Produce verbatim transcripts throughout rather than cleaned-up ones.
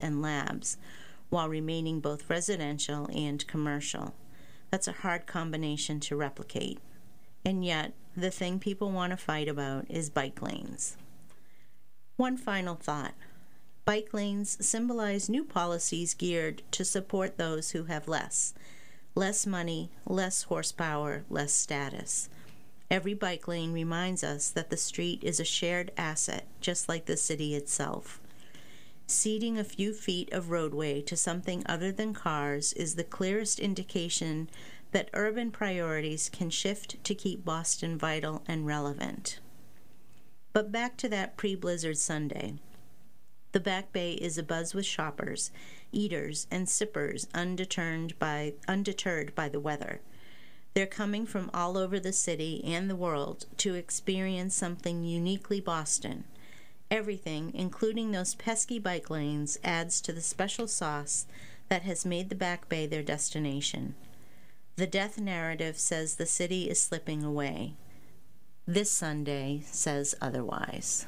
and labs, while remaining both residential and commercial. That's a hard combination to replicate. And yet, the thing people want to fight about is bike lanes. One final thought. Bike lanes symbolize new policies geared to support those who have less. Less money, less horsepower, less status. Every bike lane reminds us that the street is a shared asset, just like the city itself. Ceding a few feet of roadway to something other than cars is the clearest indication that urban priorities can shift to keep Boston vital and relevant. But back to that pre-blizzard Sunday. The Back Bay is abuzz with shoppers, eaters, and sippers undeterred by, undeterred by the weather. They're coming from all over the city and the world to experience something uniquely Boston. Everything, including those pesky bike lanes, adds to the special sauce that has made the Back Bay their destination. The death narrative says the city is slipping away. This Sunday says otherwise.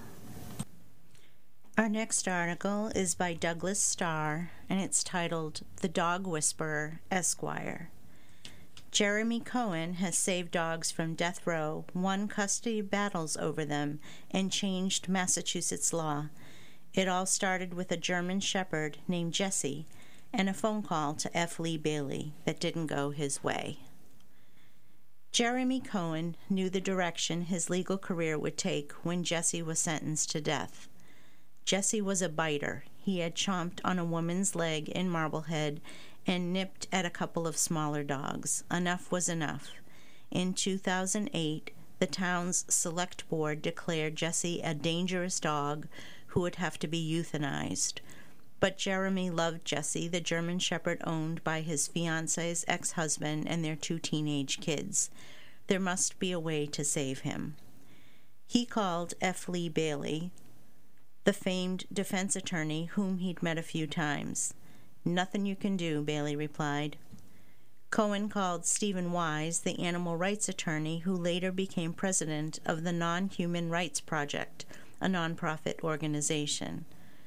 Our next article is by Douglas Starr, and it's titled The Dog Whisperer, Esquire. Jeremy Cohen has saved dogs from death row, won custody battles over them, and changed Massachusetts law. It all started with a German shepherd named Jesse and a phone call to F. Lee Bailey that didn't go his way. Jeremy Cohen knew the direction his legal career would take when Jesse was sentenced to death. Jesse was a biter. He had chomped on a woman's leg in Marblehead and nipped at a couple of smaller dogs. Enough was enough. In two thousand eight, the town's select board declared Jesse a dangerous dog who would have to be euthanized. But Jeremy loved Jesse, the German shepherd owned by his fiance's ex-husband and their two teenage kids. There must be a way to save him. He called F. Lee Bailey, the famed defense attorney whom he'd met a few times. "Nothing you can do," Bailey replied. Cohen called Stephen Wise, the animal rights attorney who later became president of the Non-Human Rights Project, a nonprofit organization.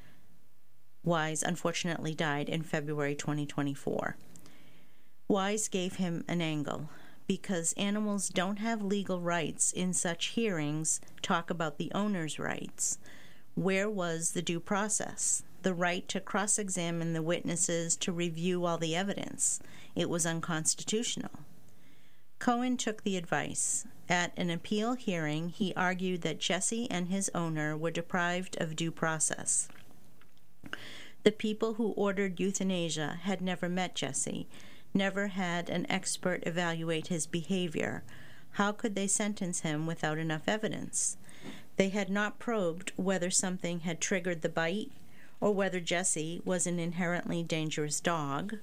Wise unfortunately died in February twenty twenty-four. Wise gave him an angle. Because animals don't have legal rights in such hearings, talk about the owner's rights. Where was the due process? The right to cross-examine the witnesses, to review all the evidence. It was unconstitutional. Cohen took the advice. At an appeal hearing, he argued that Jesse and his owner were deprived of due process. The people who ordered euthanasia had never met Jesse, never had an expert evaluate his behavior. How could they sentence him without enough evidence? They had not probed whether something had triggered the bite, or whether Jesse was an inherently dangerous dog,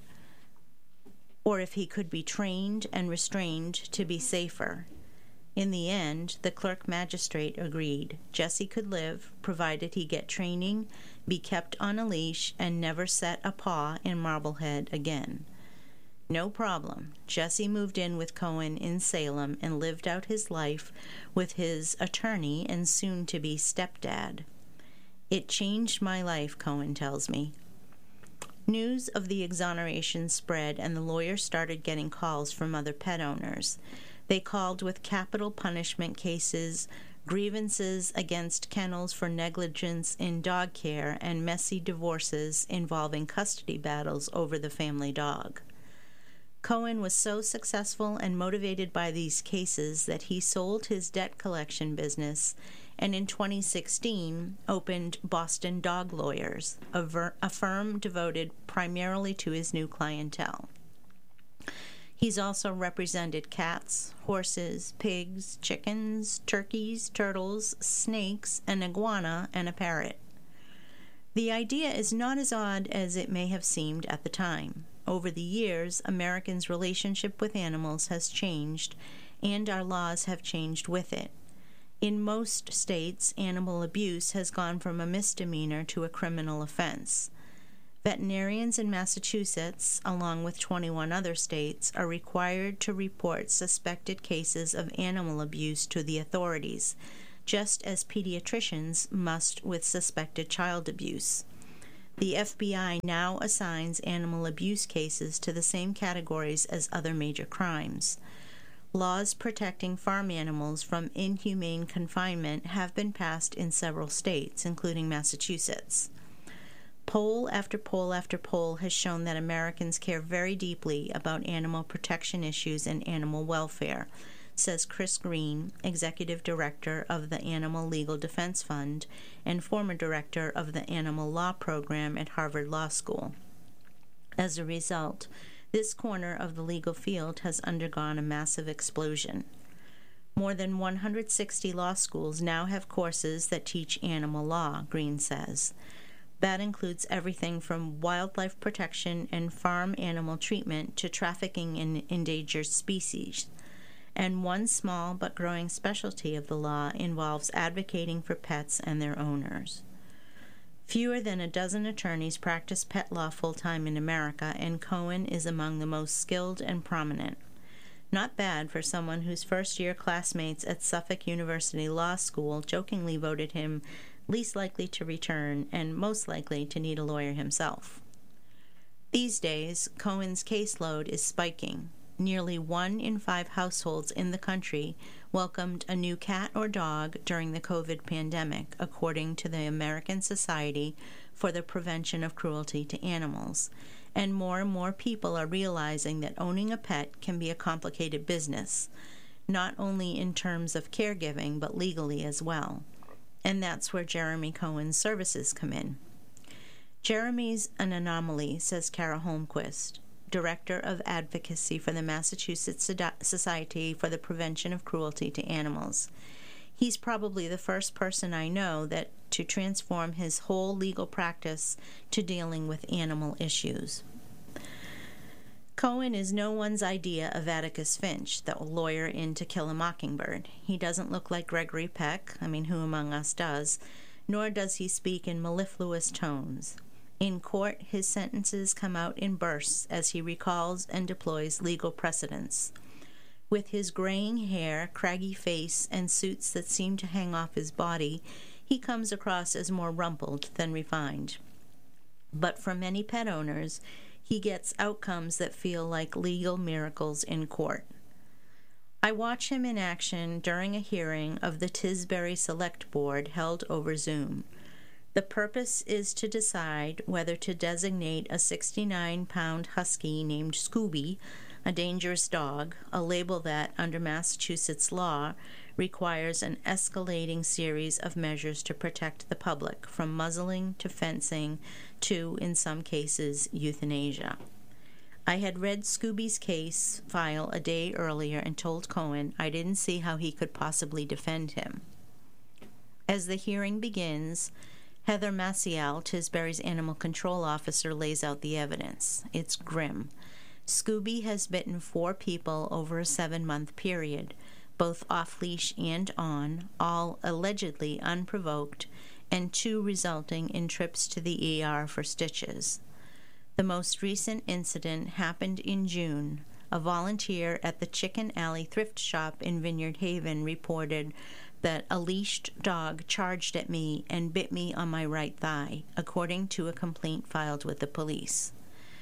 or if he could be trained and restrained to be safer. In the end, the clerk magistrate agreed. Jesse could live, provided he get training, be kept on a leash, and never set a paw in Marblehead again. No problem. Jesse moved in with Cohen in Salem and lived out his life with his attorney and soon-to-be stepdad. It changed my life, Cohen tells me. News of the exoneration spread, and the lawyer started getting calls from other pet owners. They called with capital punishment cases, grievances against kennels for negligence in dog care, and messy divorces involving custody battles over the family dog. Cohen was so successful and motivated by these cases that he sold his debt collection business and in twenty sixteen opened Boston Dog Lawyers, a, ver- a firm devoted primarily to his new clientele. He's also represented cats, horses, pigs, chickens, turkeys, turtles, snakes, an iguana, and a parrot. The idea is not as odd as it may have seemed at the time. Over the years, Americans' relationship with animals has changed, and our laws have changed with it. In most states, animal abuse has gone from a misdemeanor to a criminal offense. Veterinarians in Massachusetts, along with twenty-one other states, are required to report suspected cases of animal abuse to the authorities, just as pediatricians must with suspected child abuse. The F B I now assigns animal abuse cases to the same categories as other major crimes. Laws protecting farm animals from inhumane confinement have been passed in several states, including Massachusetts. Poll after poll after poll has shown that Americans care very deeply about animal protection issues and animal welfare, says Chris Green, Executive Director of the Animal Legal Defense Fund and former Director of the Animal Law Program at Harvard Law School. As a result, this corner of the legal field has undergone a massive explosion. More than one hundred sixty law schools now have courses that teach animal law, Green says. That includes everything from wildlife protection and farm animal treatment to trafficking in endangered species. And one small but growing specialty of the law involves advocating for pets and their owners. Fewer than a dozen attorneys practice pet law full-time in America, and Cohen is among the most skilled and prominent. Not bad for someone whose first-year classmates at Suffolk University Law School jokingly voted him least likely to return and most likely to need a lawyer himself. These days, Cohen's caseload is spiking. Nearly one in five households in the country welcomed a new cat or dog during the COVID pandemic, according to the American Society for the Prevention of Cruelty to Animals. And more and more people are realizing that owning a pet can be a complicated business, not only in terms of caregiving, but legally as well. And that's where Jeremy Cohen's services come in. Jeremy's an anomaly, says Kara Holmquist, Director of Advocacy for the Massachusetts Society for the Prevention of Cruelty to Animals. He's probably the first person I know that to transform his whole legal practice to dealing with animal issues. Cohen is no one's idea of Atticus Finch, the lawyer in To Kill a Mockingbird. He doesn't look like Gregory Peck, I mean, who among us does, nor does he speak in mellifluous tones. In court, his sentences come out in bursts as he recalls and deploys legal precedents. With his graying hair, craggy face, and suits that seem to hang off his body, he comes across as more rumpled than refined. But for many pet owners, he gets outcomes that feel like legal miracles in court. I watch him in action during a hearing of the Tisbury Select Board held over Zoom. The purpose is to decide whether to designate a sixty-nine pound husky named Scooby a dangerous dog, a label that, under Massachusetts law, requires an escalating series of measures to protect the public, from muzzling to fencing to, in some cases, euthanasia. I had read Scooby's case file a day earlier and told Cohen I didn't see how he could possibly defend him. As the hearing begins, Heather Maciel, Tisbury's animal control officer, lays out the evidence. It's grim. Scooby has bitten four people over a seven-month period, both off-leash and on, all allegedly unprovoked, and two resulting in trips to the E R for stitches. The most recent incident happened in June. A volunteer at the Chicken Alley thrift shop in Vineyard Haven reported that a leashed dog charged at me and bit me on my right thigh, according to a complaint filed with the police.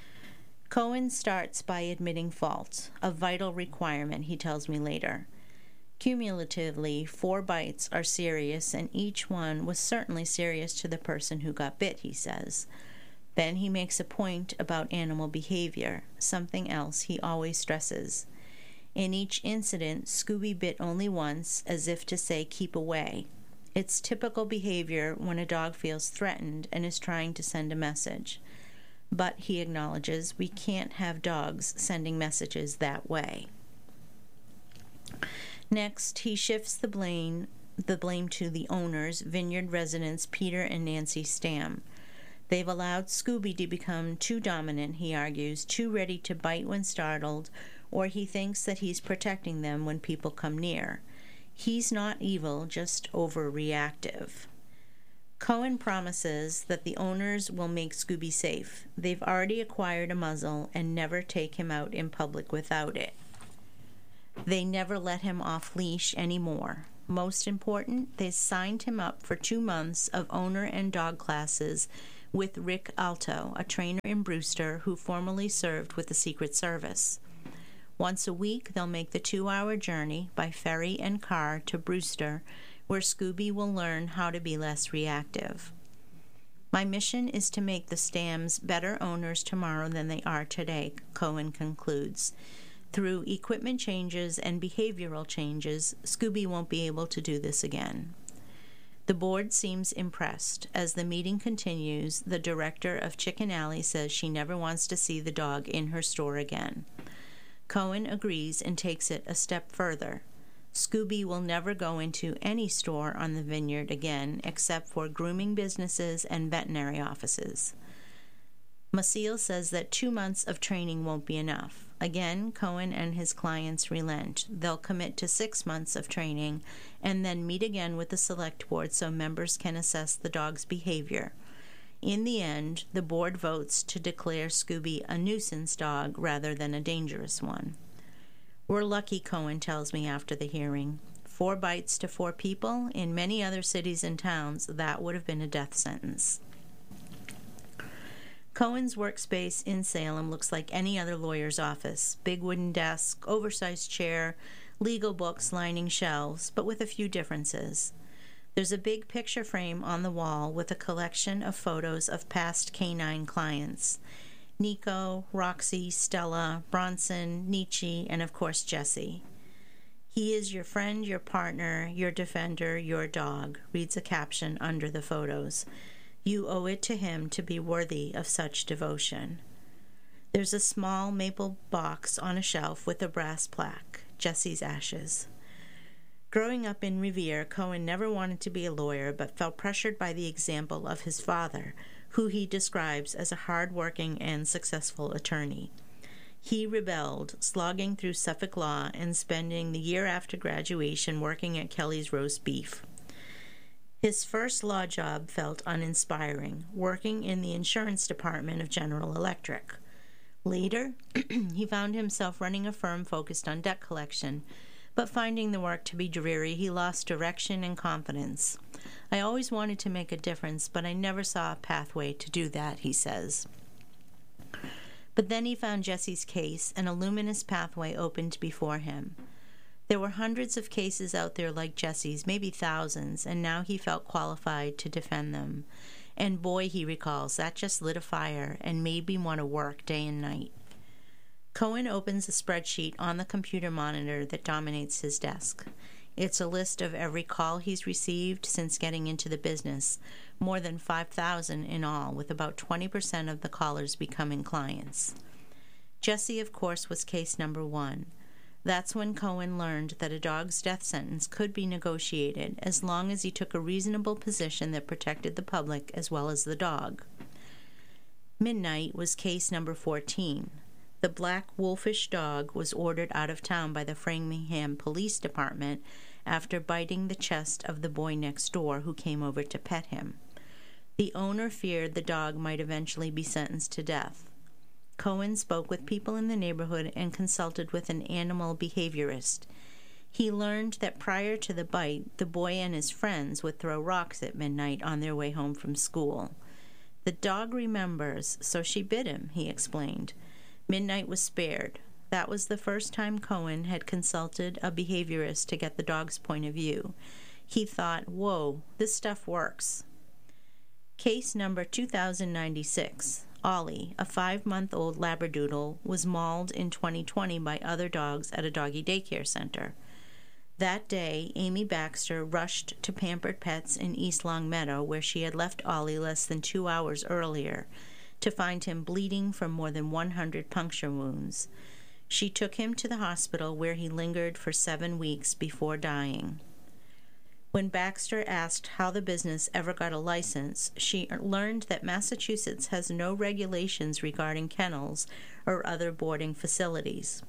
Cohen starts by admitting fault, a vital requirement, he tells me later. Cumulatively, four bites are serious, and each one was certainly serious to the person who got bit, he says. Then he makes a point about animal behavior, something else he always stresses. In each incident, Scooby bit only once, as if to say, keep away. It's typical behavior when a dog feels threatened and is trying to send a message. But, he acknowledges, we can't have dogs sending messages that way. Next, he shifts the blame, the blame to the owners, Vineyard residents Peter and Nancy Stam. They've allowed Scooby to become too dominant, he argues, too ready to bite when startled, or he thinks that he's protecting them when people come near. He's not evil, just overreactive. Cohen promises that the owners will make Scooby safe. They've already acquired a muzzle and never take him out in public without it. They never let him off leash anymore. Most important, they signed him up for two months of owner and dog classes with Rick Alto, a trainer in Brewster who formerly served with the Secret Service. Once a week, they'll make the two-hour journey by ferry and car to Brewster, where Scooby will learn how to be less reactive. My mission is to make the Stams better owners tomorrow than they are today, Cohen concludes. Through equipment changes and behavioral changes, Scooby won't be able to do this again. The board seems impressed. As the meeting continues, the director of Chicken Alley says she never wants to see the dog in her store again. Cohen agrees and takes it a step further. Scooby will never go into any store on the vineyard again except for grooming businesses and veterinary offices. Maciel says that two months of training won't be enough. Again, Cohen and his clients relent. They'll commit to six months of training and then meet again with the select board so members can assess the dog's behavior. In the end, the board votes to declare Scooby a nuisance dog rather than a dangerous one. We're lucky, Cohen tells me after the hearing. Four bites to four people. In many other cities and towns, that would have been a death sentence. Cohen's workspace in Salem looks like any other lawyer's office. Big wooden desk, oversized chair, legal books lining shelves, but with a few differences. There's a big picture frame on the wall with a collection of photos of past canine clients. Nico, Roxy, Stella, Bronson, Nietzsche, and of course Jesse. He is your friend, your partner, your defender, your dog, reads a caption under the photos. You owe it to him to be worthy of such devotion. There's a small maple box on a shelf with a brass plaque, Jesse's ashes. Growing up in Revere, Cohen never wanted to be a lawyer but felt pressured by the example of his father, who he describes as a hard-working and successful attorney. He rebelled, slogging through Suffolk law and spending the year after graduation working at Kelly's Roast Beef. His first law job felt uninspiring, working in the insurance department of General Electric. Later, he found himself running a firm focused on debt collection, but finding the work to be dreary, he lost direction and confidence. I always wanted to make a difference, but I never saw a pathway to do that, he says. But then he found Jesse's case, and a luminous pathway opened before him. There were hundreds of cases out there like Jesse's, maybe thousands, and now he felt qualified to defend them. And boy, he recalls, that just lit a fire and made me want to work day and night. Cohen opens a spreadsheet on the computer monitor that dominates his desk. It's a list of every call he's received since getting into the business, more than five thousand in all, with about twenty percent of the callers becoming clients. Jesse, of course, was case number one. That's when Cohen learned that a dog's death sentence could be negotiated as long as he took a reasonable position that protected the public as well as the dog. Midnight was case number fourteen. The black wolfish dog was ordered out of town by the Framingham Police Department after biting the chest of the boy next door who came over to pet him. The owner feared the dog might eventually be sentenced to death. Cohen spoke with people in the neighborhood and consulted with an animal behaviorist. He learned that prior to the bite, the boy and his friends would throw rocks at midnight on their way home from school. The dog remembers, so she bit him, he explained. Midnight was spared. That was the first time Cohen had consulted a behaviorist to get the dog's point of view. He thought, whoa, this stuff works. Case number two thousand ninety-six. Ollie, a five-month-old Labradoodle, was mauled in twenty twenty by other dogs at a doggy daycare center. That day, Amy Baxter rushed to Pampered Pets in East Longmeadow, where she had left Ollie less than two hours earlier, to find him bleeding from more than one hundred puncture wounds. She took him to the hospital, where he lingered for seven weeks before dying. When Baxter asked how the business ever got a license, she learned that Massachusetts has no regulations regarding kennels or other boarding facilities.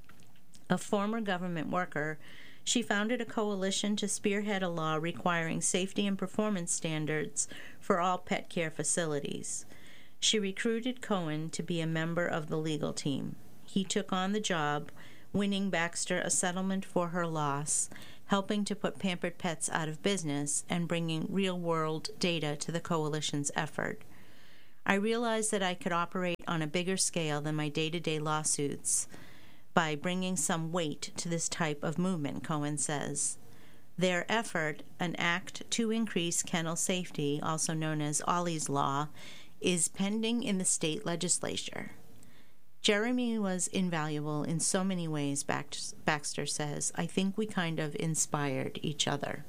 A former government worker, she founded a coalition to spearhead a law requiring safety and performance standards for all pet care facilities. She recruited Cohen to be a member of the legal team. He took on the job, winning Baxter a settlement for her loss, helping to put Pampered Pets out of business, and bringing real-world data to the coalition's effort. I realized that I could operate on a bigger scale than my day-to-day lawsuits by bringing some weight to this type of movement, Cohen says. Their effort, an act to increase kennel safety, also known as Ollie's Law, is pending in the state legislature. Jeremy was invaluable in so many ways, Baxter says. I think we kind of inspired each other.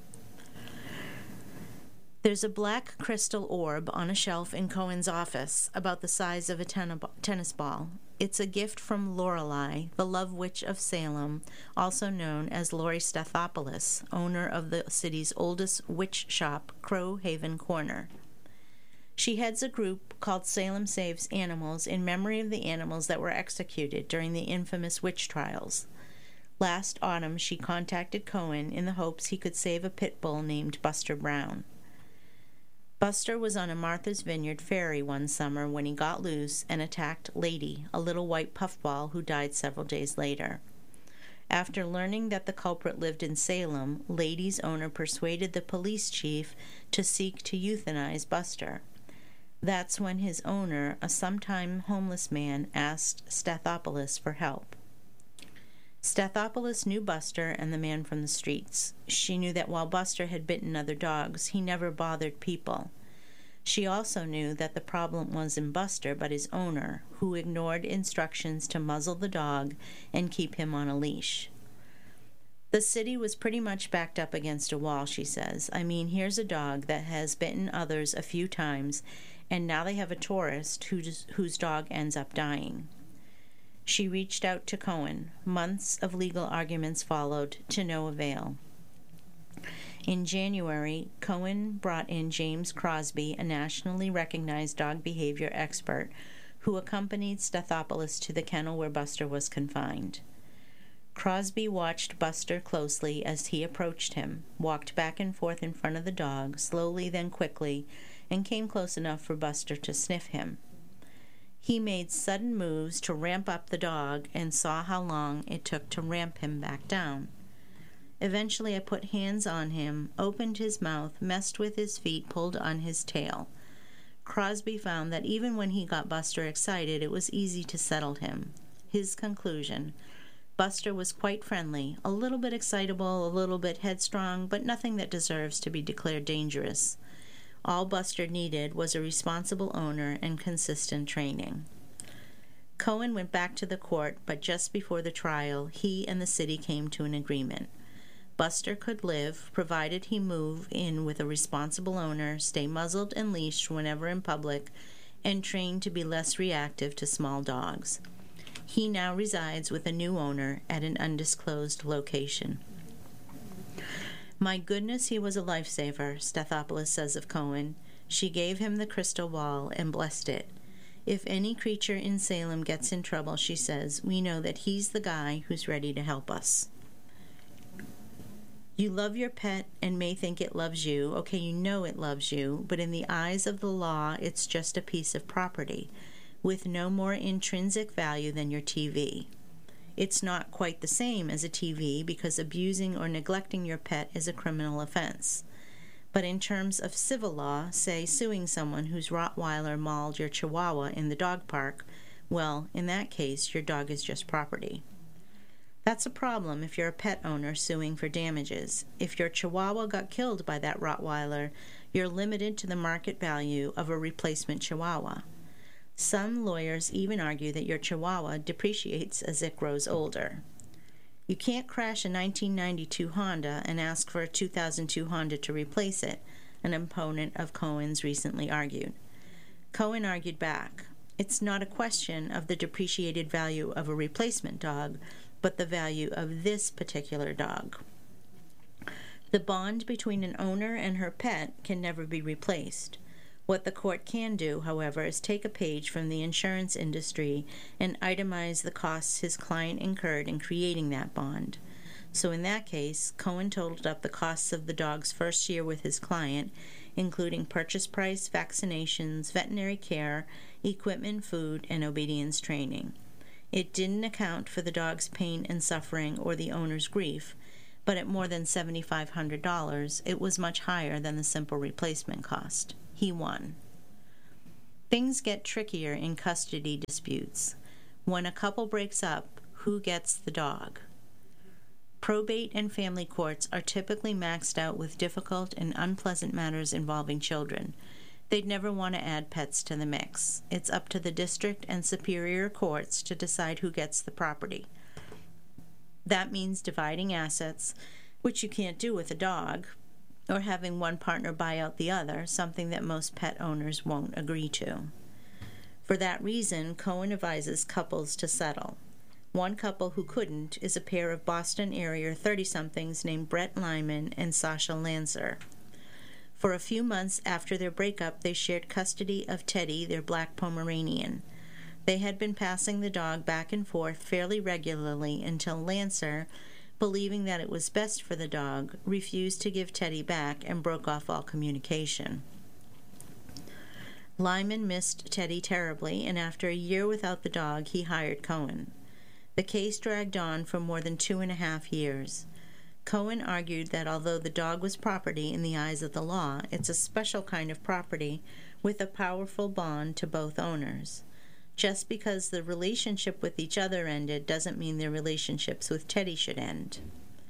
There's a black crystal orb on a shelf in Cohen's office about the size of a ten- tennis ball. It's a gift from Lorelei, the love witch of Salem, also known as Lori Stathopoulos, owner of the city's oldest witch shop, Crow Haven Corner. She heads a group called Salem Saves Animals in memory of the animals that were executed during the infamous witch trials. Last autumn, she contacted Cohen in the hopes he could save a pit bull named Buster Brown. Buster was on a Martha's Vineyard ferry one summer when he got loose and attacked Lady, a little white puffball who died several days later. After learning that the culprit lived in Salem, Lady's owner persuaded the police chief to seek to euthanize Buster. That's when his owner, a sometime homeless man, asked Stathopoulos for help. Stathopoulos knew Buster and the man from the streets. She knew that while Buster had bitten other dogs, he never bothered people. She also knew that the problem wasn't Buster, but his owner, who ignored instructions to muzzle the dog and keep him on a leash. The city was pretty much backed up against a wall, she says. I mean, here's a dog that has bitten others a few times, and now they have a tourist whose, whose dog ends up dying. She reached out to Cohen. Months of legal arguments followed, to no avail. In January, Cohen brought in James Crosby, a nationally recognized dog behavior expert, who accompanied Stathopoulos to the kennel where Buster was confined. Crosby watched Buster closely as he approached him, walked back and forth in front of the dog, slowly then quickly, and came close enough for Buster to sniff him. He made sudden moves to ramp up the dog and saw how long it took to ramp him back down. Eventually I put hands on him, opened his mouth, messed with his feet, pulled on his tail. Crosby found that even when he got Buster excited, it was easy to settle him. His conclusion: Buster was quite friendly, a little bit excitable, a little bit headstrong, but nothing that deserves to be declared dangerous. All Buster needed was a responsible owner and consistent training. Cohen went back to the court, but just before the trial, he and the city came to an agreement. Buster could live, provided he move in with a responsible owner, stay muzzled and leashed whenever in public, and trained to be less reactive to small dogs. He now resides with a new owner at an undisclosed location. My goodness, he was a lifesaver, Stathopoulos says of Cohen. She gave him the crystal ball and blessed it. If any creature in Salem gets in trouble, she says, we know that he's the guy who's ready to help us. You love your pet and may think it loves you. Okay, you know it loves you, but in the eyes of the law, it's just a piece of property with no more intrinsic value than your T V. It's not quite the same as a T V because abusing or neglecting your pet is a criminal offense. But in terms of civil law, say suing someone whose Rottweiler mauled your Chihuahua in the dog park, well, in that case, your dog is just property. That's a problem if you're a pet owner suing for damages. If your Chihuahua got killed by that Rottweiler, you're limited to the market value of a replacement Chihuahua. Some lawyers even argue that your Chihuahua depreciates as it grows older. You can't crash a nineteen ninety-two Honda and ask for a two thousand two Honda to replace it, an opponent of Cohen's recently argued. Cohen argued back. It's not a question of the depreciated value of a replacement dog, but the value of this particular dog. The bond between an owner and her pet can never be replaced. What the court can do, however, is take a page from the insurance industry and itemize the costs his client incurred in creating that bond. So in that case, Cohen totaled up the costs of the dog's first year with his client, including purchase price, vaccinations, veterinary care, equipment, food, and obedience training. It didn't account for the dog's pain and suffering or the owner's grief, but at more than seven thousand five hundred dollars, it was much higher than the simple replacement cost. He won. Things get trickier in custody disputes. When a couple breaks up, who gets the dog? Probate and family courts are typically maxed out with difficult and unpleasant matters involving children. They'd never want to add pets to the mix. It's up to the district and superior courts to decide who gets the property. That means dividing assets, which you can't do with a dog, or having one partner buy out the other, something that most pet owners won't agree to. For that reason, Cohen advises couples to settle. One couple who couldn't is a pair of Boston-area thirty-somethings named Brett Lyman and Sasha Lancer. For a few months after their breakup, they shared custody of Teddy, their black Pomeranian. They had been passing the dog back and forth fairly regularly until Lancer, believing that it was best for the dog, refused to give Teddy back and broke off all communication. Lyman missed Teddy terribly, and after a year without the dog, he hired Cohen. The case dragged on for more than two and a half years. Cohen argued that although the dog was property in the eyes of the law, it's a special kind of property with a powerful bond to both owners. Just because the relationship with each other ended doesn't mean their relationships with Teddy should end.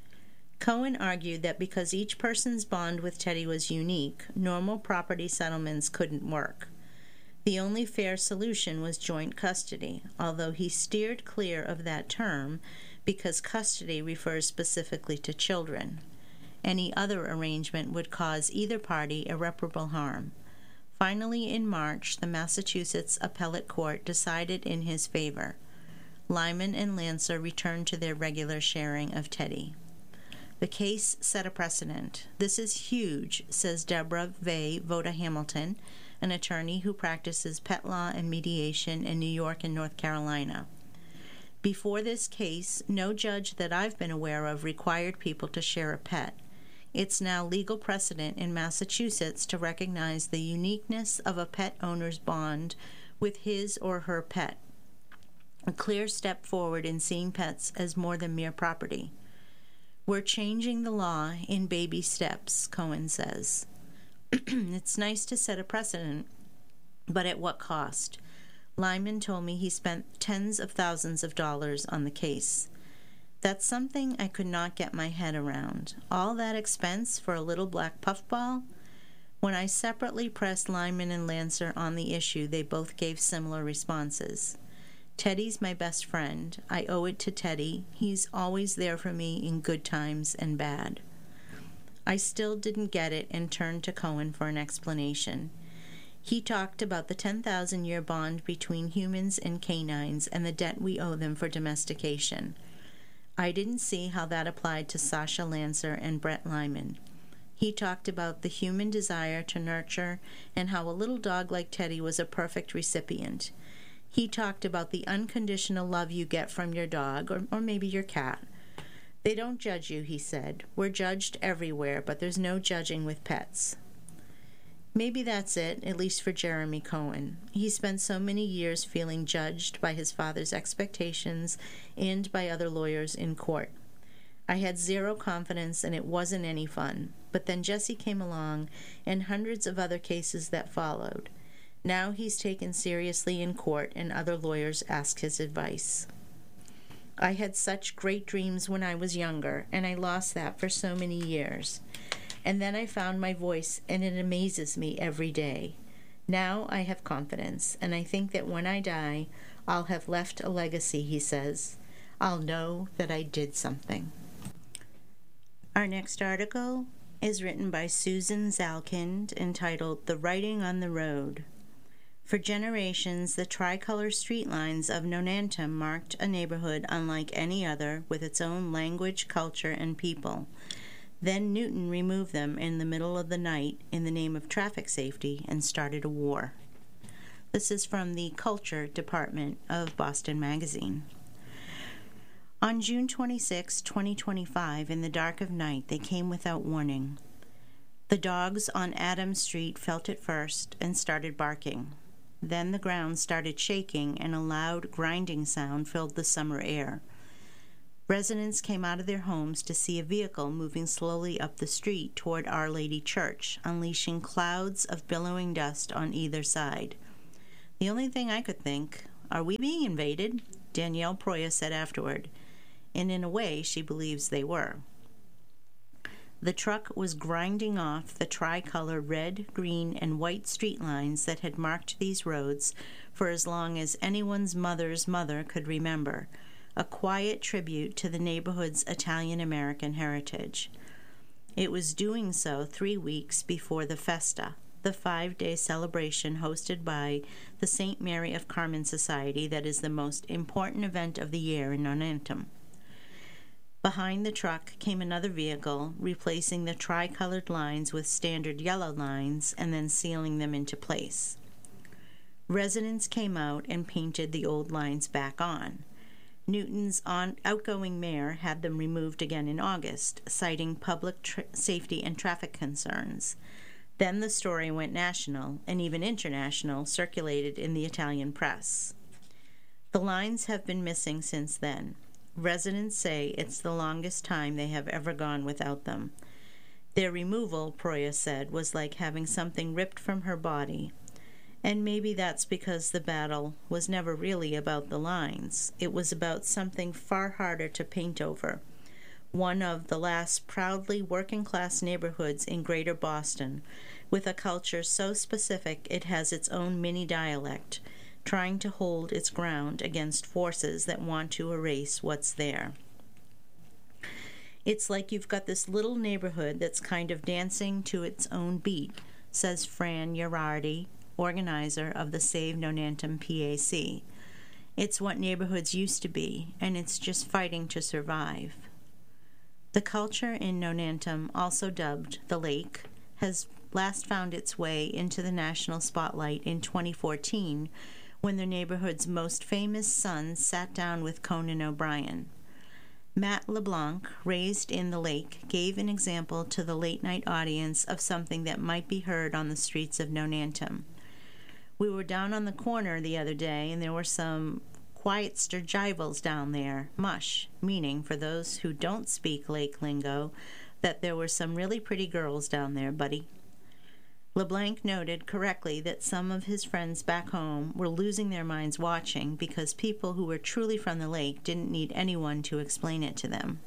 Cohen argued that because each person's bond with Teddy was unique, normal property settlements couldn't work. The only fair solution was joint custody, although he steered clear of that term because custody refers specifically to children. Any other arrangement would cause either party irreparable harm. Finally, in March, the Massachusetts Appellate Court decided in his favor. Lyman and Lancer returned to their regular sharing of Teddy. The case set a precedent. This is huge, says Deborah Vey Voda Hamilton, an attorney who practices pet law and mediation in New York and North Carolina. Before this case, no judge that I've been aware of required people to share a pet. It's now legal precedent in Massachusetts to recognize the uniqueness of a pet owner's bond with his or her pet. A clear step forward in seeing pets as more than mere property. We're changing the law in baby steps, Cohen says. It's nice to set a precedent, but at what cost? Lyman told me he spent tens of thousands of dollars on the case. That's something I could not get my head around. All that expense for a little black puffball? When I separately pressed Lyman and Lancer on the issue, they both gave similar responses. Teddy's my best friend. I owe it to Teddy. He's always there for me in good times and bad. I still didn't get it and turned to Cohen for an explanation. He talked about the ten thousand year bond between humans and canines and the debt we owe them for domestication. I didn't see how that applied to Sasha Lancer and Brett Lyman. He talked about the human desire to nurture and how a little dog like Teddy was a perfect recipient. He talked about the unconditional love you get from your dog, or, or maybe your cat. They don't judge you, he said. We're judged everywhere, but there's no judging with pets. Maybe that's it, at least for Jeremy Cohen. He spent so many years feeling judged by his father's expectations and by other lawyers in court. I had zero confidence and it wasn't any fun. But then Jesse came along and hundreds of other cases that followed. Now he's taken seriously in court and other lawyers ask his advice. I had such great dreams when I was younger, and I lost that for so many years. And then I found my voice, and it amazes me every day. Now I have confidence, and I think that when I die, I'll have left a legacy, he says. I'll know that I did something. Our next article is written by Susan Zalkind, entitled The Writing on the Road. For generations, the tricolor streetlines of Nonantum marked a neighborhood unlike any other, with its own language, culture, and people. Then Newton removed them in the middle of the night in the name of traffic safety and started a war. This is from the Culture Department of Boston Magazine. On June twenty-sixth, twenty twenty-five, in the dark of night, they came without warning. The dogs on Adams Street felt it first and started barking. Then the ground started shaking and a loud grinding sound filled the summer air. Residents came out of their homes to see a vehicle moving slowly up the street toward Our Lady Church, unleashing clouds of billowing dust on either side. The only thing I could think, are we being invaded? Danielle Proya said afterward, and in a way she believes they were. The truck was grinding off the tricolor red, green, and white street lines that had marked these roads for as long as anyone's mother's mother could remember, a quiet tribute to the neighborhood's Italian-American heritage. It was doing so three weeks before the Festa, the five-day celebration hosted by the Saint Mary of Carmen Society that is the most important event of the year in Nonantum. Behind the truck came another vehicle, replacing the tricolored lines with standard yellow lines and then sealing them into place. Residents came out and painted the old lines back on. Newton's on, outgoing mayor had them removed again in August, citing public tra- safety and traffic concerns. Then the story went national, and even international, circulated in the Italian press. The lines have been missing since then. Residents say it's the longest time they have ever gone without them. Their removal, Proya said, was like having something ripped from her body. And maybe that's because the battle was never really about the lines. It was about something far harder to paint over. One of the last proudly working-class neighborhoods in Greater Boston, with a culture so specific it has its own mini-dialect, trying to hold its ground against forces that want to erase what's there. It's like you've got this little neighborhood that's kind of dancing to its own beat, says Fran Gerardi, organizer of the Save Nonantum P A C. It's what neighborhoods used to be, and it's just fighting to survive. The culture in Nonantum, also dubbed the Lake, has last found its way into the national spotlight in twenty fourteen, when the neighborhood's most famous son sat down with Conan O'Brien. Matt LeBlanc, raised in the Lake, gave an example to the late-night audience of something that might be heard on the streets of Nonantum. We were down on the corner the other day, and there were some quietster jivals down there, mush, meaning, for those who don't speak Lake lingo, that there were some really pretty girls down there, buddy. LeBlanc noted correctly that some of his friends back home were losing their minds watching because people who were truly from the Lake didn't need anyone to explain it to them.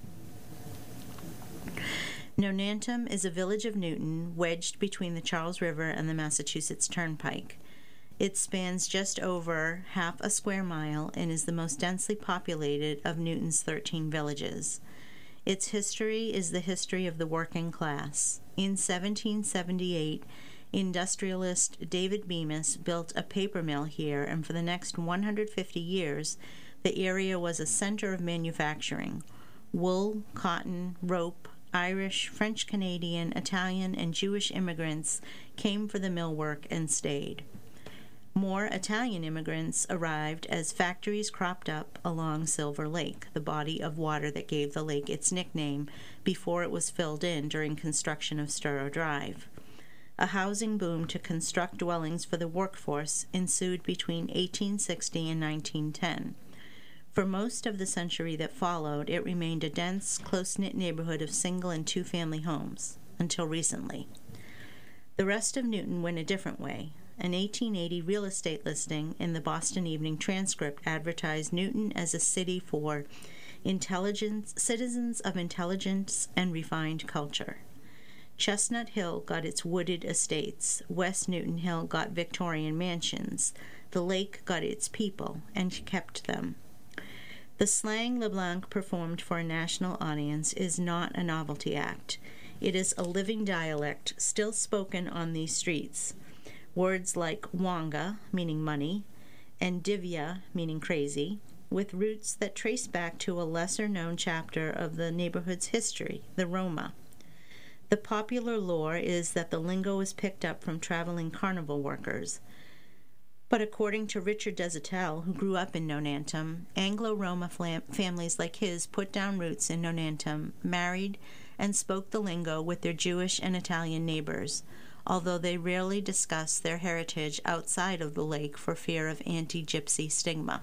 Nonantum is a village of Newton wedged between the Charles River and the Massachusetts Turnpike. It spans just over half a square mile and is the most densely populated of Newton's thirteen villages. Its history is the history of the working class. In seventeen seventy-eight, industrialist David Bemis built a paper mill here, and for the next one hundred fifty years, the area was a center of manufacturing. Wool, cotton, rope, Irish, French-Canadian, Italian, and Jewish immigrants came for the mill work and stayed. More Italian immigrants arrived as factories cropped up along Silver Lake, the body of water that gave the lake its nickname before it was filled in during construction of Storrow Drive. A housing boom to construct dwellings for the workforce ensued between eighteen sixty and nineteen ten. For most of the century that followed, it remained a dense, close-knit neighborhood of single and two-family homes, until recently. The rest of Newton went a different way. An eighteen eighty real estate listing in the Boston Evening Transcript advertised Newton as a city for intelligence, citizens of intelligence and refined culture. Chestnut Hill got its wooded estates. West Newton Hill got Victorian mansions. The Lake got its people, and kept them. The slang LeBlanc performed for a national audience is not a novelty act. It is a living dialect still spoken on these streets. Words like wanga, meaning money, and divya, meaning crazy, with roots that trace back to a lesser-known chapter of the neighborhood's history, the Roma. The popular lore is that the lingo was picked up from traveling carnival workers. But according to Richard Desautels, who grew up in Nonantum, Anglo-Roma flam- families like his put down roots in Nonantum, married, and spoke the lingo with their Jewish and Italian neighbors, although they rarely discuss their heritage outside of the lake for fear of anti-gypsy stigma.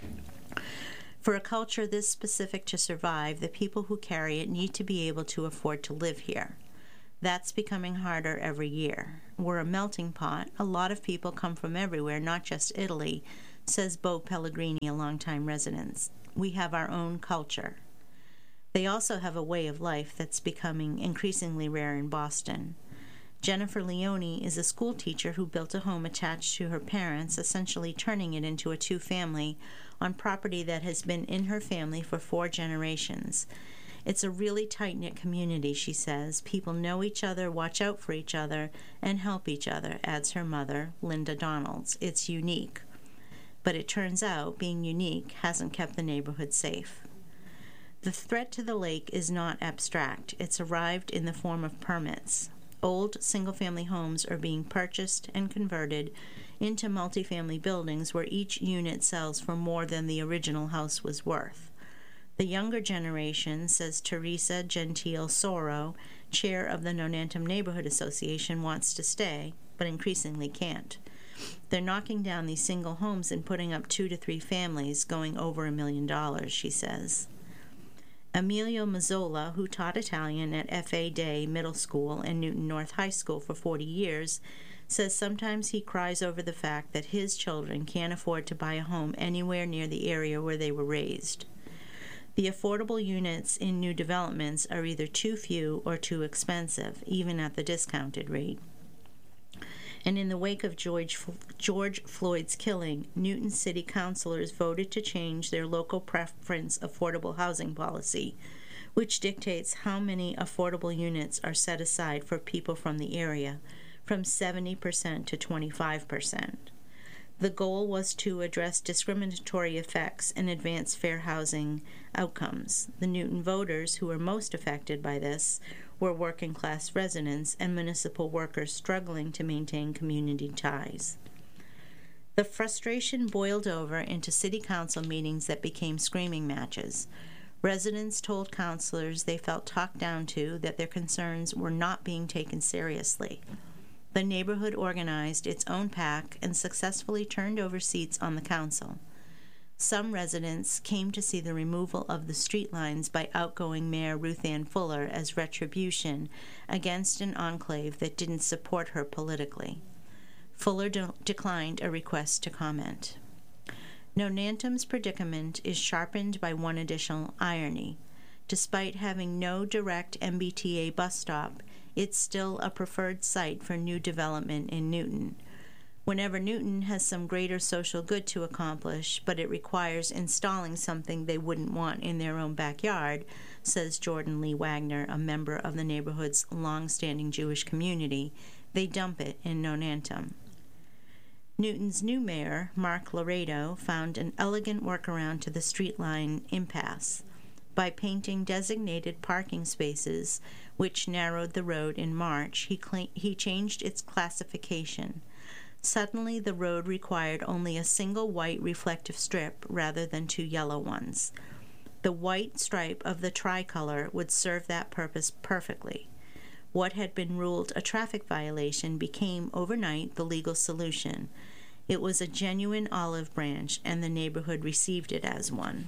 For a culture this specific to survive, the people who carry it need to be able to afford to live here. That's becoming harder every year. We're a melting pot. A lot of people come from everywhere, not just Italy, says Bo Pellegrini, a longtime resident. We have our own culture. They also have a way of life that's becoming increasingly rare in Boston. Jennifer Leone is a school teacher who built a home attached to her parents, essentially turning it into a two-family on property that has been in her family for four generations. It's a really tight-knit community, she says. People know each other, watch out for each other, and help each other, adds her mother, Linda Donalds. It's unique. But it turns out being unique hasn't kept the neighborhood safe. The threat to the lake is not abstract. It's arrived in the form of permits. Old single-family homes are being purchased and converted into multifamily buildings where each unit sells for more than the original house was worth. The younger generation, says Teresa Gentile Soro, chair of the Nonantum Neighborhood Association, wants to stay, but increasingly can't. They're knocking down these single homes and putting up two to three families, going over a million dollars, she says. Emilio Mazzola, who taught Italian at F A Day Middle School and Newton North High School for forty years, says sometimes he cries over the fact that his children can't afford to buy a home anywhere near the area where they were raised. The affordable units in new developments are either too few or too expensive, even at the discounted rate. And in the wake of George, George Floyd's killing, Newton City councilors voted to change their local preference affordable housing policy, which dictates how many affordable units are set aside for people from the area, from seventy percent to twenty-five percent. The goal was to address discriminatory effects and advance fair housing outcomes. The Newton voters who were most affected by this were working-class residents and municipal workers struggling to maintain community ties. The frustration boiled over into city council meetings that became screaming matches. Residents told councilors they felt talked down to, that their concerns were not being taken seriously. The neighborhood organized its own PAC and successfully turned over seats on the council. Some residents came to see the removal of the street lines by outgoing Mayor Ruth Ann Fuller as retribution against an enclave that didn't support her politically. Fuller de- declined a request to comment. Nonantum's predicament is sharpened by one additional irony. Despite having no direct M B T A bus stop, it's still a preferred site for new development in Newton. Whenever Newton has some greater social good to accomplish, but it requires installing something they wouldn't want in their own backyard, says Jordan Lee Wagner, a member of the neighborhood's long-standing Jewish community, they dump it in Nonantum. Newton's new mayor, Mark Laredo, found an elegant workaround to the street line impasse by painting designated parking spaces, which narrowed the road in March. He, cl- he changed its classification. Suddenly, the road required only a single white reflective strip rather than two yellow ones. The white stripe of the tricolor would serve that purpose perfectly. What had been ruled a traffic violation became overnight the legal solution. It was a genuine olive branch, and the neighborhood received it as one.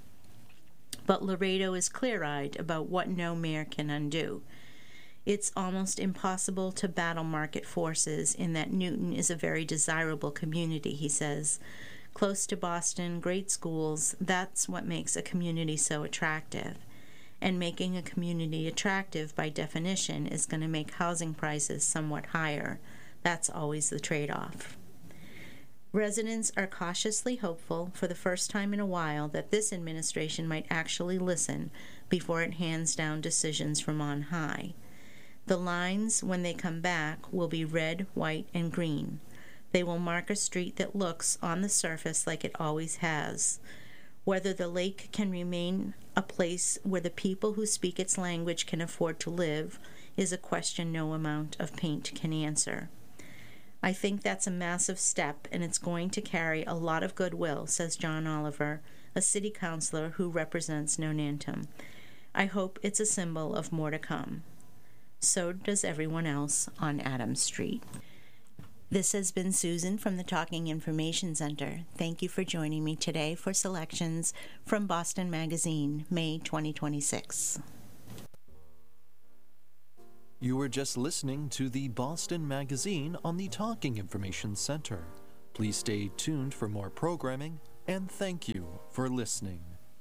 But Laredo is clear-eyed about what no mayor can undo. It's almost impossible to battle market forces in that Newton is a very desirable community, he says. Close to Boston, great schools, that's what makes a community so attractive. And making a community attractive, by definition, is going to make housing prices somewhat higher. That's always the trade-off. Residents are cautiously hopeful for the first time in a while that this administration might actually listen before it hands down decisions from on high. The lines, when they come back, will be red, white, and green. They will mark a street that looks, on the surface, like it always has. Whether the lake can remain a place where the people who speak its language can afford to live is a question no amount of paint can answer. I think that's a massive step, and it's going to carry a lot of goodwill, says John Oliver, a city councilor who represents Nonantum. I hope it's a symbol of more to come. So does everyone else on Adams Street. This has been Susan from the Talking Information Center. Thank you for joining me today for selections from Boston Magazine, May twenty twenty-six. You were just listening to the Boston Magazine on the Talking Information Center. Please stay tuned for more programming, and thank you for listening.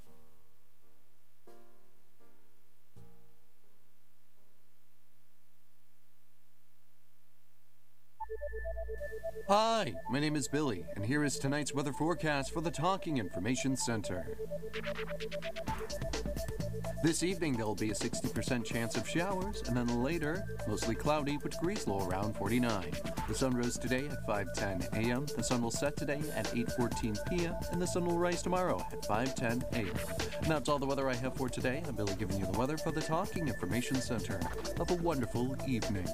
Hi, my name is Billy, and here is tonight's weather forecast for the Talking Information Center. This evening, there will be a sixty percent chance of showers, and then later, mostly cloudy, with degrees low around forty-nine. The sun rose today at five ten a.m., the sun will set today at eight fourteen p.m., and the sun will rise tomorrow at five ten a.m. And that's all the weather I have for today. I'm Billy giving you the weather for the Talking Information Center. Have a wonderful evening.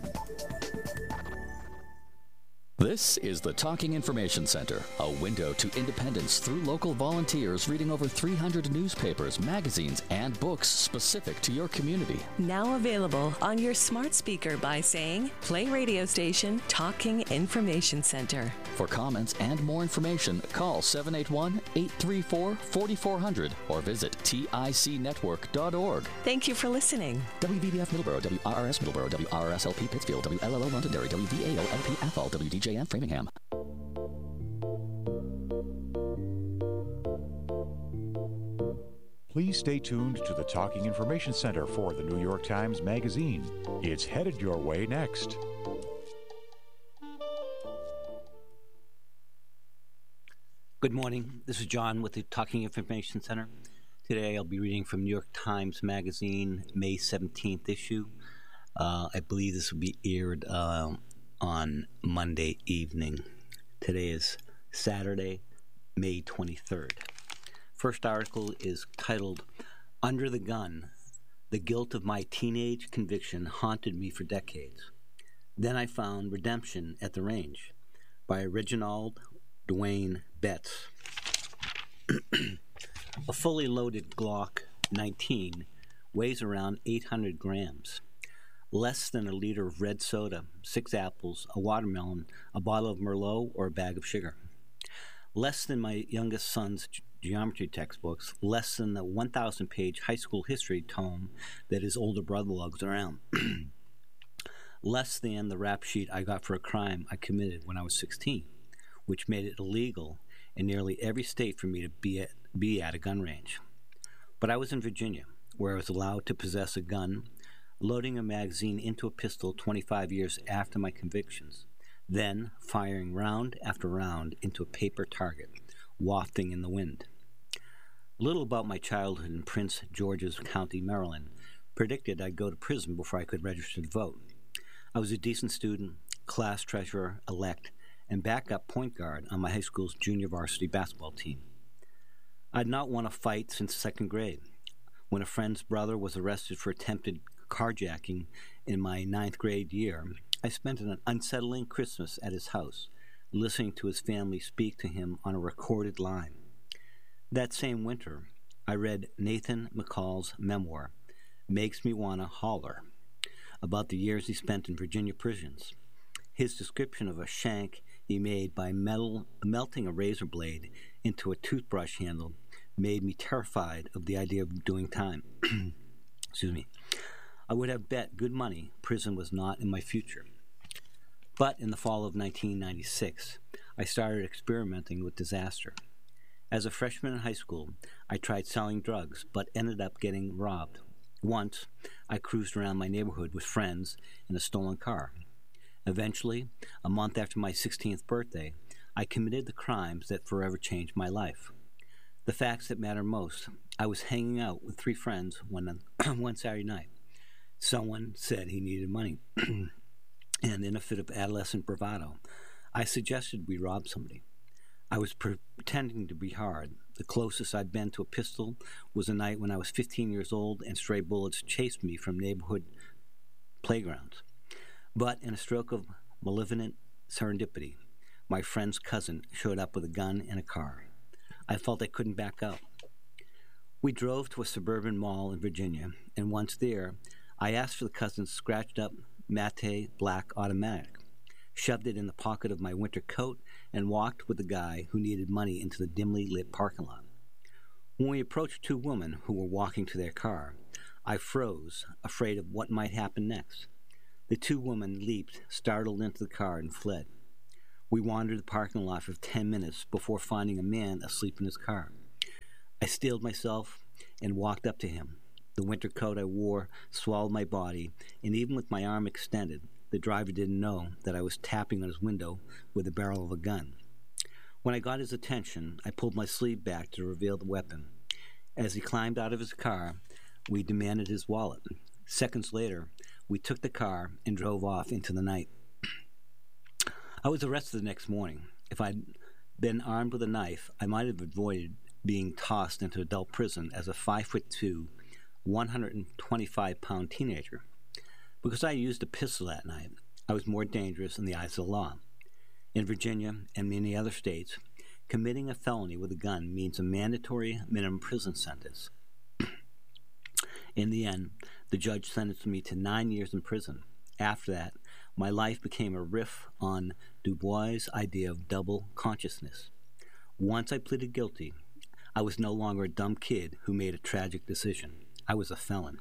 This is the Talking Information Center, a window to independence through local volunteers reading over three hundred newspapers, magazines, and books specific to your community. Now available on your smart speaker by saying, play radio station Talking Information Center. For comments and more information, call seven eight one, eight three four, four four zero zero or visit tic network dot org. Thank you for listening. W V B F Middleborough, W R R S Middleborough, W R R S L P Pittsfield, W L L O Londonderry, W V A O L P Athol, W D J M Framingham. Please stay tuned to the Talking Information Center for the New York Times Magazine. It's headed your way next. Good morning. This is John with the Talking Information Center. Today I'll be reading from New York Times Magazine, May seventeenth issue. Uh, I believe this will be aired uh, on Monday evening. Today is Saturday, May twenty-third. First article is titled, Under the Gun, The Guilt of My Teenage Conviction Haunted Me for Decades. Then I Found Redemption at the Range by Reginald Dwayne Betts. A fully loaded Glock nineteen weighs around eight hundred grams. Less than a liter of red soda, six apples, a watermelon, a bottle of Merlot, or a bag of sugar. Less than my youngest son's ge- geometry textbooks, less than the one thousand page high school history tome that his older brother lugs around. Less than the rap sheet I got for a crime I committed when I was sixteen, which made it illegal in nearly every state for me to be at, be at a gun range. But I was in Virginia, where I was allowed to possess a gun, loading a magazine into a pistol twenty-five years after my convictions, then firing round after round into a paper target, wafting in the wind. Little about my childhood in Prince George's County, Maryland, predicted I'd go to prison before I could register to vote. I was a decent student, class treasurer-elect, and backup point guard on my high school's junior varsity basketball team. I'd not won a fight since second grade, when a friend's brother was arrested for attempted carjacking in my ninth grade year. I spent an unsettling Christmas at his house, listening to his family speak to him on a recorded line. That same winter, I read Nathan McCall's memoir, Makes Me Wanna Holler, about the years he spent in Virginia prisons. His description of a shank he made by metal, melting a razor blade into a toothbrush handle made me terrified of the idea of doing time. Excuse me. I would have bet good money prison was not in my future. But in the fall of nineteen ninety-six, I started experimenting with disaster. As a freshman in high school, I tried selling drugs, but ended up getting robbed. Once, I cruised around my neighborhood with friends in a stolen car. Eventually, a month after my sixteenth birthday, I committed the crimes that forever changed my life. The facts that matter most: I was hanging out with three friends one, one Saturday night. Someone said he needed money, and in a fit of adolescent bravado, I suggested we rob somebody. I was pretending to be hard. The closest I'd been to a pistol was a night when I was fifteen years old and stray bullets chased me from neighborhood playgrounds. But in a stroke of malevolent serendipity, my friend's cousin showed up with a gun and a car. I felt I couldn't back out. We drove to a suburban mall in Virginia, and once there, I asked for the cousin's scratched-up Mate black automatic, shoved it in the pocket of my winter coat, and walked with the guy who needed money into the dimly lit parking lot. When we approached two women who were walking to their car, I froze, afraid of what might happen next. The two women leaped, startled, into the car and fled. We wandered the parking lot for ten minutes before finding a man asleep in his car. I steeled myself and walked up to him. The winter coat I wore swallowed my body, and even with my arm extended, the driver didn't know that I was tapping on his window with the barrel of a gun. When I got his attention, I pulled my sleeve back to reveal the weapon. As he climbed out of his car, we demanded his wallet. Seconds later, we took the car and drove off into the night. I was arrested the next morning. If I'd been armed with a knife, I might have avoided being tossed into adult prison as a five foot two, one hundred twenty-five pound teenager. Because I used a pistol that night, I was more dangerous in the eyes of the law. In Virginia and many other states, committing a felony with a gun means a mandatory minimum prison sentence. In the end, the judge sentenced me to nine years in prison. After that, my life became a riff on Du Bois' idea of double consciousness. Once I pleaded guilty, I was no longer a dumb kid who made a tragic decision. I was a felon.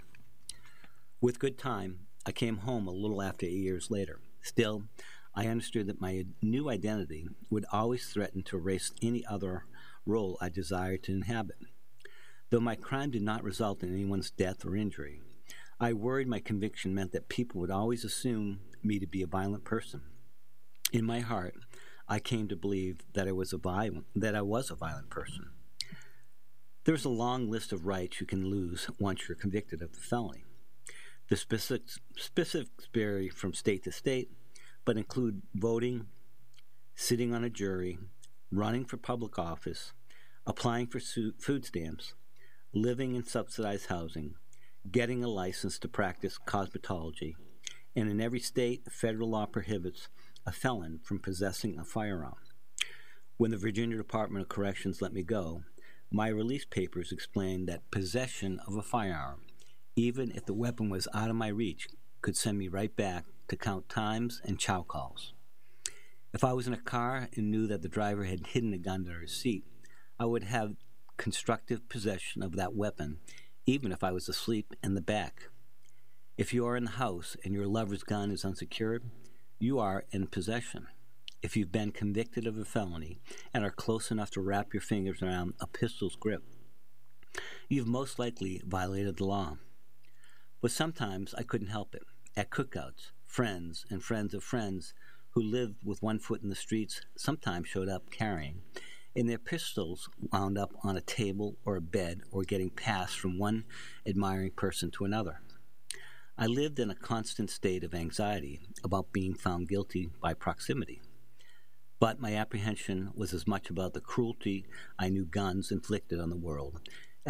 With good time, I came home a little after eight years later. Still, I understood that my new identity would always threaten to erase any other role I desired to inhabit. Though my crime did not result in anyone's death or injury, I worried my conviction meant that people would always assume me to be a violent person. In my heart, I came to believe that I was a violent, that I was a violent person. There's a long list of rights you can lose once you're convicted of a felony. The specifics, specifics vary from state to state, but include voting, sitting on a jury, running for public office, applying for su- food stamps, living in subsidized housing, getting a license to practice cosmetology, and in every state, federal law prohibits a felon from possessing a firearm. When the Virginia Department of Corrections let me go, my release papers explained that possession of a firearm, even if the weapon was out of my reach, could send me right back to count times and chow calls. If I was in a car and knew that the driver had hidden a gun under his seat, I would have constructive possession of that weapon, even if I was asleep in the back. If you are in the house and your lover's gun is unsecured, you are in possession. If you've been convicted of a felony and are close enough to wrap your fingers around a pistol's grip, you've most likely violated the law. But sometimes I couldn't help it. At cookouts, friends and friends of friends who lived with one foot in the streets sometimes showed up carrying, and their pistols wound up on a table or a bed or getting passed from one admiring person to another. I lived in a constant state of anxiety about being found guilty by proximity. But my apprehension was as much about the cruelty I knew guns inflicted on the world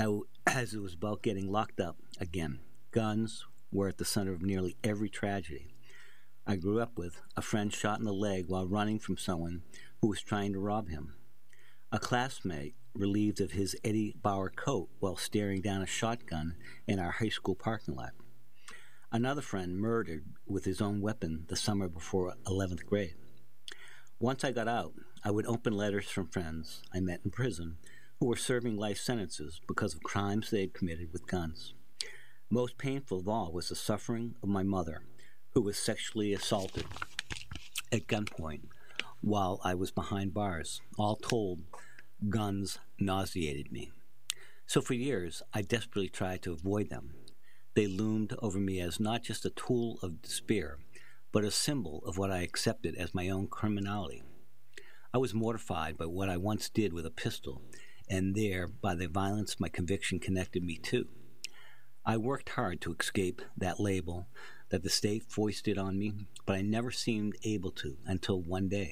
as it was about getting locked up again. Guns were at the center of nearly every tragedy I grew up with. A friend shot in the leg while running from someone who was trying to rob him. A classmate relieved of his Eddie Bauer coat while staring down a shotgun in our high school parking lot. Another friend murdered with his own weapon the summer before eleventh grade. Once I got out, I would open letters from friends I met in prison who were serving life sentences because of crimes they had committed with guns. Most painful of all was the suffering of my mother, who was sexually assaulted at gunpoint while I was behind bars. All told, guns nauseated me. So for years, I desperately tried to avoid them. They loomed over me as not just a tool of despair, but a symbol of what I accepted as my own criminality. I was mortified by what I once did with a pistol, and there by the violence my conviction connected me to. I worked hard to escape that label that the state foisted on me, but I never seemed able to until one day.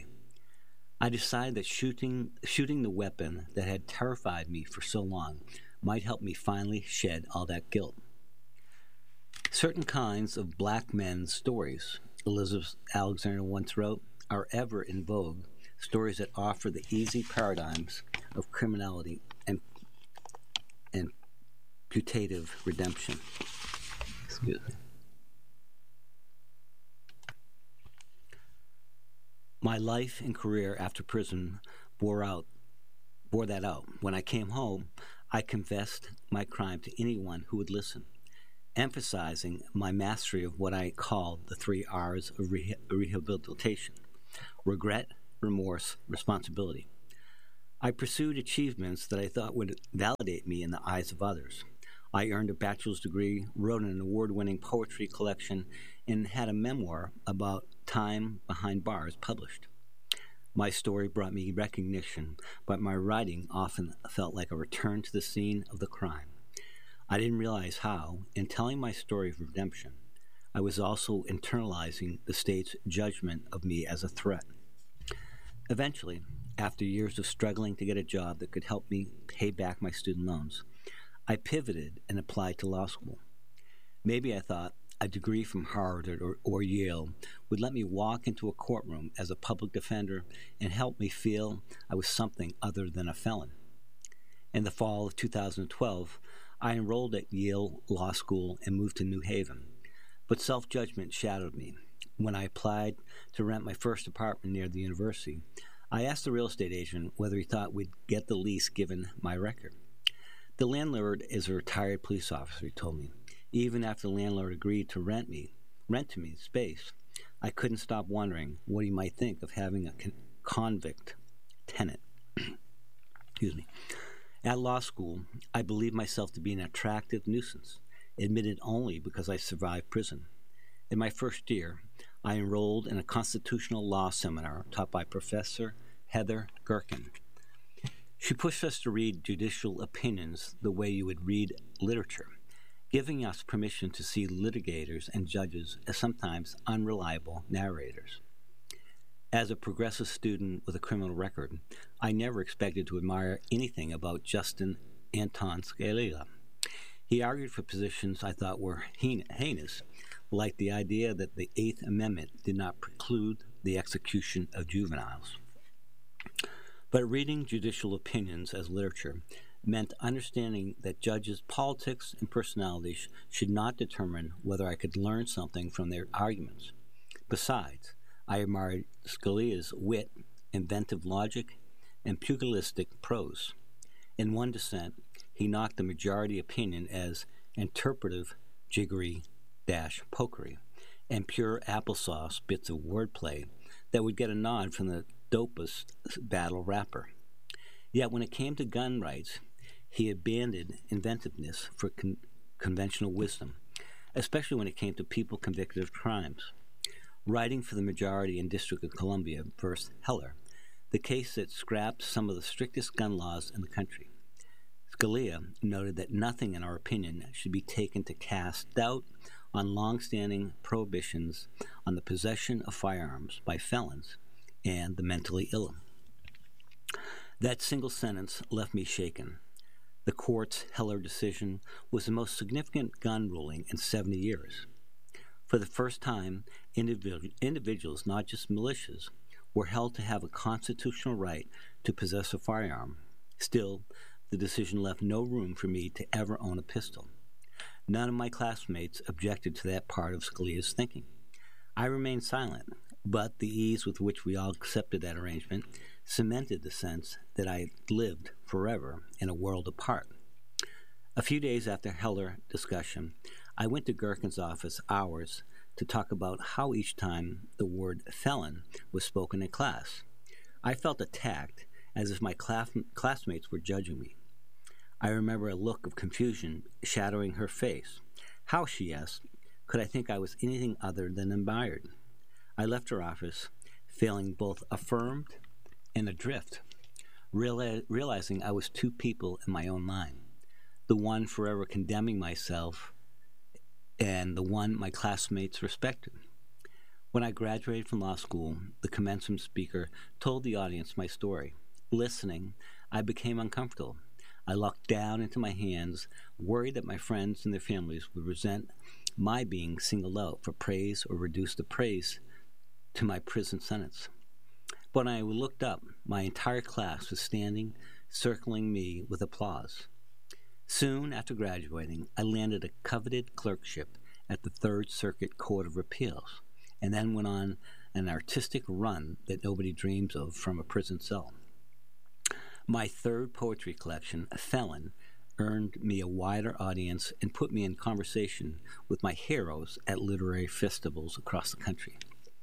I decided that shooting, shooting the weapon that had terrified me for so long might help me finally shed all that guilt. Certain kinds of black men's stories, Elizabeth Alexander once wrote, are ever in vogue, stories that offer the easy paradigms of criminality and and putative redemption. Excuse me. My life and career after prison bore out, bore that out. When I came home, I confessed my crime to anyone who would listen. emphasizing my mastery of what I call the three R's of re- rehabilitation: regret, remorse, responsibility. I pursued achievements that I thought would validate me in the eyes of others. I earned a bachelor's degree, wrote an award-winning poetry collection, and had a memoir about time behind bars published. My story brought me recognition, but my writing often felt like a return to the scene of the crime. I didn't realize how, in telling my story of redemption, I was also internalizing the state's judgment of me as a threat. Eventually, after years of struggling to get a job that could help me pay back my student loans, I pivoted and applied to law school. Maybe I thought a degree from Harvard or, or Yale would let me walk into a courtroom as a public defender and help me feel I was something other than a felon. In the fall of two thousand twelve, I enrolled at Yale Law School and moved to New Haven, but self-judgment shadowed me. When I applied to rent my first apartment near the university, I asked the real estate agent whether he thought we'd get the lease given my record. The landlord is a retired police officer, he told me. Even after the landlord agreed to rent me, rent to me space, I couldn't stop wondering what he might think of having a con- convict tenant. Excuse me. At law school, I believed myself to be an attractive nuisance, admitted only because I survived prison. In my first year, I enrolled in a constitutional law seminar taught by Professor Heather Gerken. She pushed us to read judicial opinions the way you would read literature, giving us permission to see litigators and judges as sometimes unreliable narrators. As a progressive student with a criminal record, I never expected to admire anything about Justin Anton Scalia. He argued for positions I thought were heinous, like the idea that the Eighth Amendment did not preclude the execution of juveniles. But reading judicial opinions as literature meant understanding that judges' politics and personalities should not determine whether I could learn something from their arguments. Besides, I admired Scalia's wit, inventive logic, and pugilistic prose. In one dissent, he knocked the majority opinion as interpretive jiggery dash pokery and pure applesauce bits of wordplay that would get a nod from the dopest battle rapper. Yet when it came to gun rights, he abandoned inventiveness for con- conventional wisdom, especially when it came to people convicted of crimes. Writing for the majority in District of Columbia versus Heller, the case that scrapped some of the strictest gun laws in the country, Scalia noted that nothing in our opinion should be taken to cast doubt on long-standing prohibitions on the possession of firearms by felons and the mentally ill. That single sentence left me shaken. The court's Heller decision was the most significant gun ruling in seventy years. For the first time, individu- individuals, not just militias, were held to have a constitutional right to possess a firearm. Still, the decision left no room for me to ever own a pistol. None of my classmates objected to that part of Scalia's thinking. I remained silent, but the ease with which we all accepted that arrangement cemented the sense that I lived forever in a world apart. A few days after Heller discussion, I went to Gerken's office hours to talk about how each time the word felon was spoken in class, I felt attacked, as if my class- classmates were judging me. I remember a look of confusion shadowing her face. How, she asked, could I think I was anything other than admired? I left her office, feeling both affirmed and adrift, reali- realizing I was two people in my own mind, the one forever condemning myself and the one my classmates respected. When I graduated from law school, the commencement speaker told the audience my story. Listening, I became uncomfortable. I looked down into my hands, worried that my friends and their families would resent my being singled out for praise or reduce the praise to my prison sentence. But when I looked up, my entire class was standing, circling me with applause. Soon after graduating, I landed a coveted clerkship at the Third Circuit Court of Appeals, and then went on an artistic run that nobody dreams of from a prison cell. My third poetry collection, Felon, earned me a wider audience and put me in conversation with my heroes at literary festivals across the country.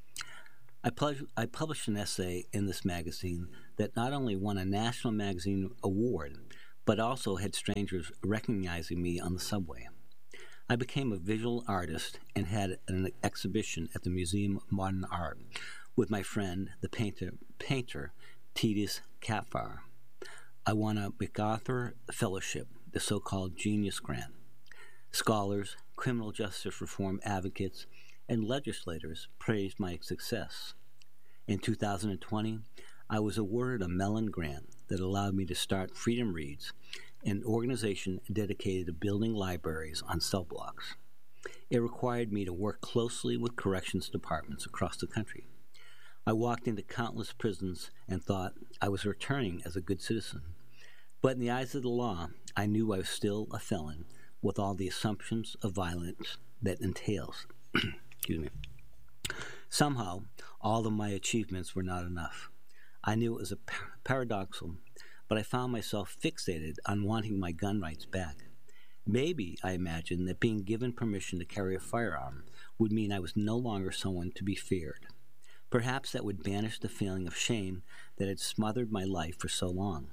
I, pl- I published an essay in this magazine that not only won a National Magazine Award, but also had strangers recognizing me on the subway. I became a visual artist and had an exhibition at the Museum of Modern Art with my friend, the painter, painter Titus Kaphar. I won a MacArthur Fellowship, the so-called Genius Grant. Scholars, criminal justice reform advocates, and legislators praised my success. In two thousand twenty, I was awarded a Mellon Grant that allowed me to start Freedom Reads, an organization dedicated to building libraries on cell blocks. It required me to work closely with corrections departments across the country. I walked into countless prisons and thought I was returning as a good citizen. But in the eyes of the law, I knew I was still a felon with all the assumptions of violence that entails. Excuse me. Somehow, all of my achievements were not enough. I knew it was a par- paradoxal, but I found myself fixated on wanting my gun rights back. Maybe, I imagined, that being given permission to carry a firearm would mean I was no longer someone to be feared. Perhaps that would banish the feeling of shame that had smothered my life for so long.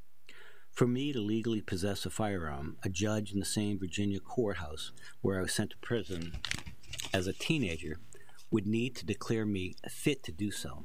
For me to legally possess a firearm, a judge in the same Virginia courthouse where I was sent to prison as a teenager would need to declare me fit to do so.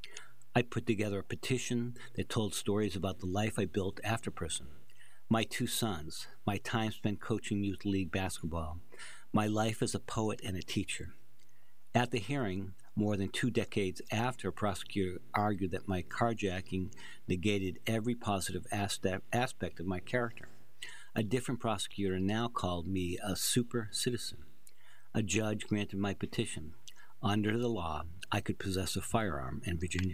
I put together a petition that told stories about the life I built after prison, my two sons, my time spent coaching youth league basketball, my life as a poet and a teacher. At the hearing, more than two decades after a prosecutor argued that my carjacking negated every positive aspect of my character, a different prosecutor now called me a super citizen. A judge granted my petition. Under the law, I could possess a firearm in Virginia.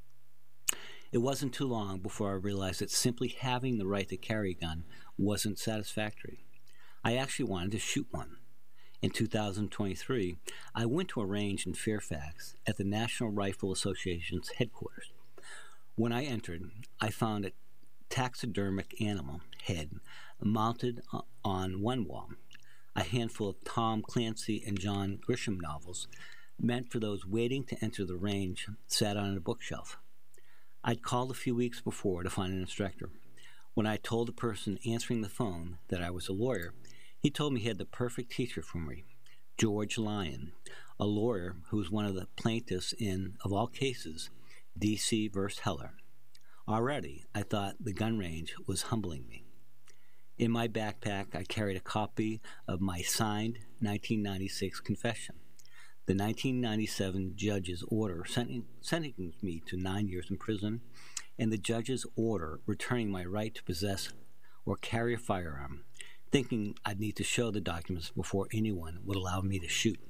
It wasn't too long before I realized that simply having the right to carry a gun wasn't satisfactory. I actually wanted to shoot one. In two thousand twenty-three, I went to a range in Fairfax at the National Rifle Association's headquarters. When I entered, I found a taxidermic animal head mounted on one wall, a handful of Tom Clancy and John Grisham novels meant for those waiting to enter the range sat on a bookshelf. I'd called a few weeks before to find an instructor. When I told the person answering the phone that I was a lawyer, he told me he had the perfect teacher for me, George Lyon, a lawyer who was one of the plaintiffs in, of all cases, D C versus Heller. Already, I thought the gun range was humbling me. In my backpack, I carried a copy of my signed nineteen ninety-six confession. The nineteen ninety-seven judge's order sentencing me to nine years in prison, and the judge's order returning my right to possess or carry a firearm, thinking I'd need to show the documents before anyone would allow me to shoot.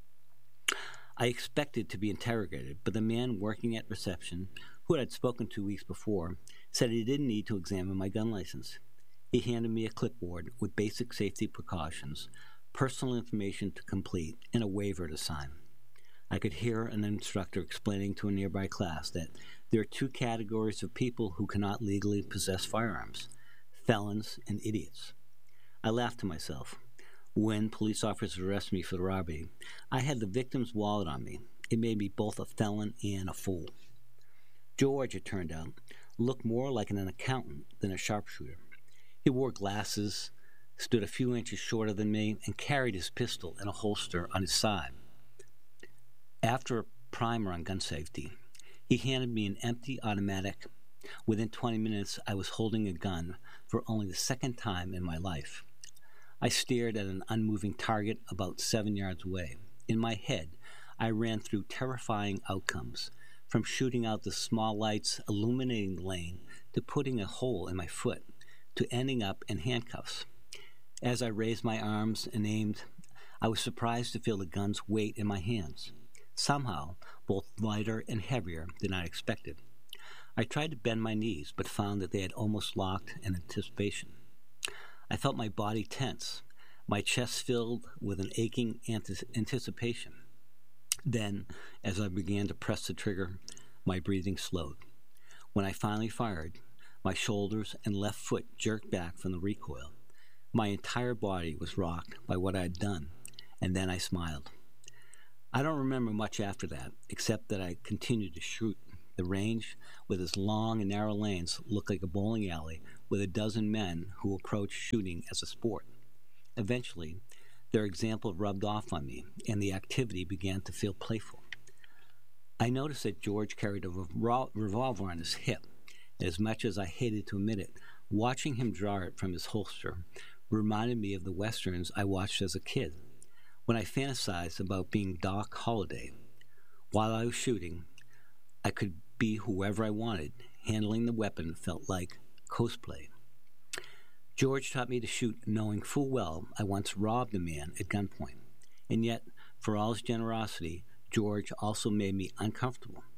I expected to be interrogated, but the man working at reception, who I'd spoken to weeks before, said he didn't need to examine my gun license. He handed me a clipboard with basic safety precautions, personal information to complete, and a waiver to sign. I could hear an instructor explaining to a nearby class that there are two categories of people who cannot legally possess firearms: felons and idiots. I laughed to myself. When police officers arrested me for the robbery, I had the victim's wallet on me. It made me both a felon and a fool. George, it turned out, looked more like an accountant than a sharpshooter. He wore glasses, stood a few inches shorter than me, and carried his pistol in a holster on his side. After a primer on gun safety, he handed me an empty automatic. Within twenty minutes, I was holding a gun for only the second time in my life. I stared at an unmoving target about seven yards away. In my head, I ran through terrifying outcomes, from shooting out the small lights illuminating the lane to putting a hole in my foot, to ending up in handcuffs. As I raised my arms and aimed, I was surprised to feel the gun's weight in my hands, somehow both lighter and heavier than I expected. I tried to bend my knees, but found that they had almost locked in anticipation. I felt my body tense, my chest filled with an aching anticipation. Then, as I began to press the trigger, my breathing slowed. When I finally fired, my shoulders and left foot jerked back from the recoil. My entire body was rocked by what I had done, and then I smiled. I don't remember much after that, except that I continued to shoot. The range, with its long and narrow lanes, looked like a bowling alley with a dozen men who approached shooting as a sport. Eventually, their example rubbed off on me, and the activity began to feel playful. I noticed that George carried a revol- revolver on his hip, and as much as I hated to admit it, watching him draw it from his holster reminded me of the westerns I watched as a kid, when I fantasized about being Doc Holliday. While I was shooting, I could be whoever I wanted. Handling the weapon felt like cosplay. George taught me to shoot knowing full well I once robbed a man at gunpoint. And yet, for all his generosity, George also made me uncomfortable.